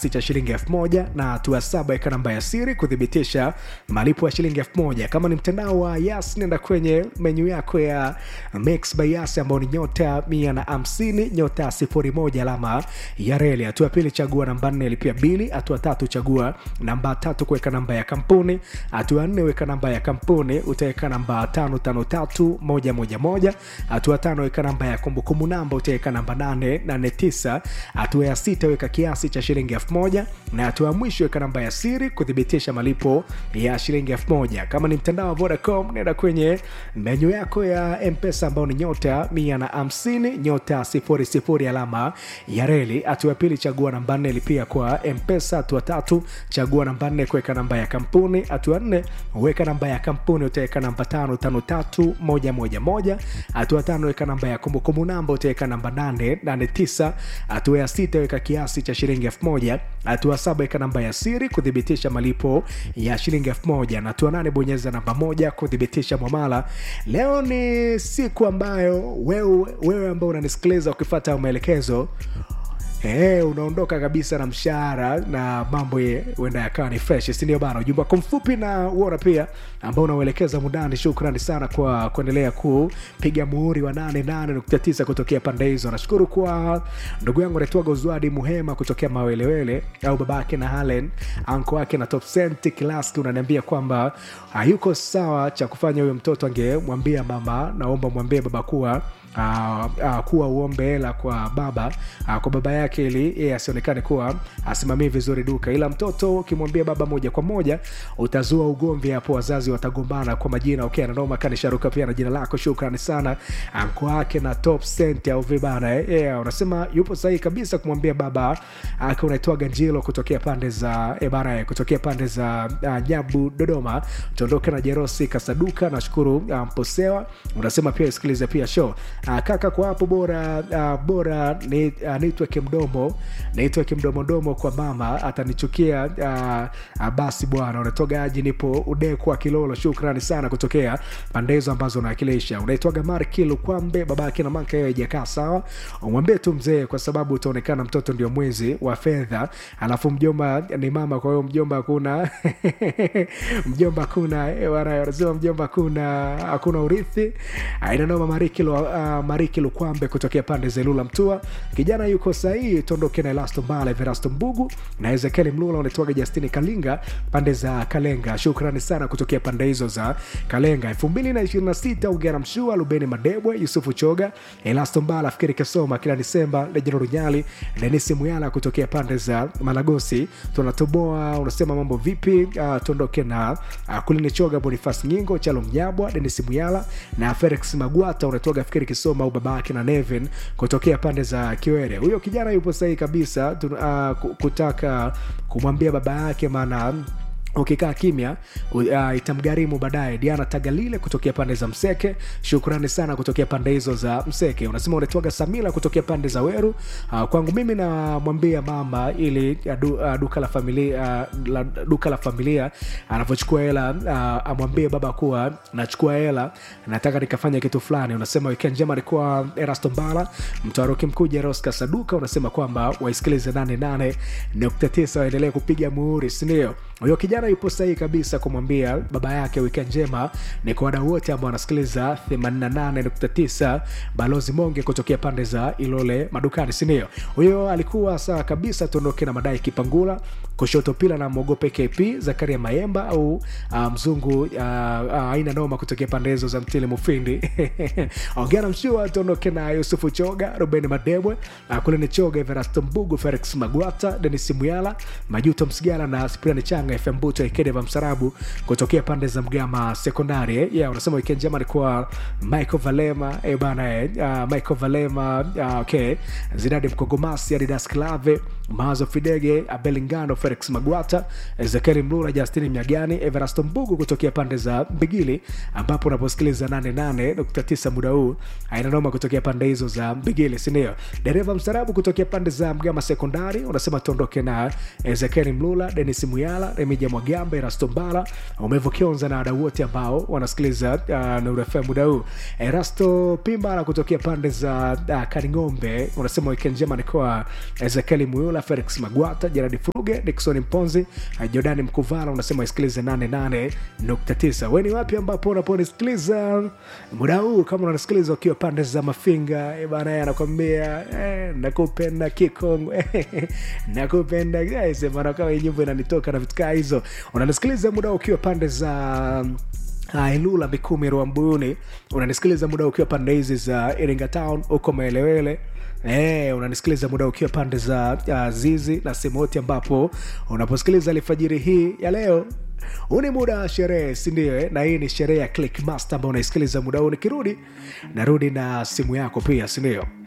kiasi cha shilingi 1000, na hatua 7 weka namba ya siri kuthibitisha malipo ya shilingi 1000. Kama ni mtandao wa Yas, nenda kwenye menu yako ya Mix by Yas ambao ni nyota 150 nyota 01 alama ya reli. Hatua pili chagua namba 4 lipia bili. Hatua 3 chagua namba 3 kuweka namba ya kampuni. Hatua 4 weka namba ya kampuni, utaweka namba 553111. Hatua 5 weka namba ya kumbukumbu namba, utaweka namba 889. Hatua ya 6 weka kiasi cha shilingi 1000, na hatua ya mwisho weka namba ya siri kuthibitisha malipo ya shilingi 1000. Kama ni mtandao wa Vodacom, nenda kwenye menu yako ya M-Pesa ambao ni nyota 150 nyota 00 alama ya reli. Hatua ya pili chagua namba 4 lipia kwa M-Pesa. Hatua 3 chagua namba 4 kuweka namba ya kampuni. Hatua 4 weka namba ya kampuni, utaweka namba 553111. Hatua 5 weka namba ya kumbukumbu namba, utaweka namba 889. Hatua ya 6 weka kiasi cha shilingi 1000. Hatua 7 weka namba ya siri kuthibitisha malipo ya shilingi 1000, na hatua 8 bonyeza namba 1 kuthibitisha muamala. Leo ni siku ambayo wewe ambao unanisikiliza ukifuata maelekezo unaondoka kabisa na mshahara na mambo huenda yakawa ni fresh, si ndio bana? Ujumbe wako mfupi na uona pia ambao unaelekeza mundani. Shukrani sana kwa kuendelea kupiga muhuri wa 88.9 kutokea pande hizo. Nashukuru kwa ndugu yangu anaitwa Gozwadi Muhema kutokea Mawelewele, au babake na Halen, anko wake na Top Cent Class. Unaniambia kwamba hayuko sawa cha kufanya huyo mtoto, angemwambia mama, naomba mwambie baba kuwa uombe hela kwa baba yake ili yeye asionekane kuwa asimamie vizuri duka, ila mtoto ukimwambia baba moja kwa moja utazua ugomvi hapo, wazazi watagombana kwa majina. Okay, na noma kanisharuka pia na jina lako. Shukrani sana anko wake na Top Cent au vibana. Unasema yupo sahihi kabisa kumwambia baba ake. Unaitwa Ganjilo kutokea pande za kutokea pande za Nyabu Dodoma. Tuondoke na Jerosi Kasaduka, nashukuru Mposewa. Unasema pia isikilize pia show kaka kwa hapo bora niitwe kimdomo kwa mama atanichukia basi bwana. Unatoga aje nipo udekwa Kilolo. Shukrani sana kutokea pande hizo ambazo unawakilisha. Unaitwa Gamar Kilu kwambe babake na manka yeye hajakaa sawa, umwambie tu mzee kwa sababu utaonekana mtoto ndio mwezi wa fedha, alafu mjomba ni mama, kwa hiyo mjomba kuna wanasema mjomba hakuna urithi. Aina noma Mariki Lukwambe kutokea pande za Lula Mtua. Kijana yuko sahihi. Tuondoke na Elasto Mbale, Verasto Mbugu na Ezekiel Mlula. Unatoka Justini Kalinga pande za Kalenga. Shukrani sana kutokea pande hizo za Kalenga. 2026 ungera Mshua, Lubeni Madebwe, Yusufu Choga, Elasto Mbale, Fikiri Kesoma, kila Disemba, Lejero Runyali, Denisi Muyala kutokea pande za Malagosi. Tunatoboa. Unasema mambo vipi? Tuondoke na Kulini Choga, Boniface Nyingo, Chalo Mnyabwa, Denisi Muyala na Felix Magwata. Unatoka Fikiri Kisoma au babake na Nevin kutokea pande za Kiwere. Huyo kijana yupo sahihi kabisa kutaka kumwambia baba yake, maana ukikaa kimya itamgarimu baadaye. Diana Tagalile kutokea pande za Mseke. Shukrani sana kutokea pande hizo za Mseke. Unasema unatoka Samila kutokea pande za Weru. Kwangu mimi na mwambia mama ili duka la familia anapochukua hela amwambie baba kuwa nachukua hela, nataka nikafanya kitu fulani. Unasema weekend njema. Alikuwa Erasto Mbala, Mtaroki Mkuu Jeroska Saduka. Unasema kwamba waisikilize 88.9 waendelee kupiga muhuri, si ndio? Huyo kijana yupo sahihi kabisa kumwambia baba yake weekend njema. Ni kwa wadau wote ambao wanasikiliza 88.9. Balozi Monge kutokea pande za Ilole Madukani, si ndio? Huyo alikuwa sawa kabisa. Tuondoke na Madai Kipangula, Kushoto Pila na Mogope KP, Zakaria Mayemba au mzungu aina noma kutokea pande hizo za Mtili Mufindi. Ongera Mshua. Tuondoke na Yusufu Choga, Ruben Madebwe, Kulini Choga, Verasto Mbugu, Felix Magwata, Denisi Muyala, Majuto Msigala na Cyprian Changa, FM Buto Ekedeva Msarabu kutokea pande za Mgama Sekondari. Unasema weekend njema. Alikuwa Michael Valema Michael Valema okay, Zidadi Mkogomasi, Adidas Klave, Mazo Fidege, Abelingano, Felix Magwata, Ezekiel Mlula, Justin Mnyagani, Everasto Mbugu kutokea pande za Mbigili ambapo unaposikiliza 88.9 muda huu. Haina noma kutokea pande hizo za Mbigili, si ndio? Dereva mstarabu kutokea pande za Mgama Sekondari unasema tuondoke na Ezekiel Mlula, Dennis Muyala, Remija Mwagambe, Erasto Mbala, Umevu Kionza na wadau wote ambao wanasikiliza Nuru FM muda huu. Erasto Pimbala kutokea pande za Kaningombe unasema weekend njema ni kwa Ezekiel Muyala, Felix Magwata, Gerard Furuge, Dickson Mponzi, Jordan Mkuvala unasema isikilize 88.9. Wewe ni wapi ambapo unaponisikiliza muda huu? Kama unasikiliza ukiwa pande za Mafinga, bana anakuambia nakupenda Kikongo. Nakupenda guys, maana kama nyimbo inanitoka na vitu kama hizo. Unanisikiliza muda ukiwa pande za Ilula, Mikumi, Rwambuni, unanisikiliza muda ukiwa pande hizi za Iringa Town uko Maelewele. Unanisikiliza muda ukiwa pande za Zizi na sehemu yote ambapo unaposikiliza alfajiri hii ya leo. Uni muda wa sherehe, si ndio? Na hii ni sherehe ya Click Master ambayo unaisikiliza muda huu. Nikirudi narudi na simu yako pia, si ndio?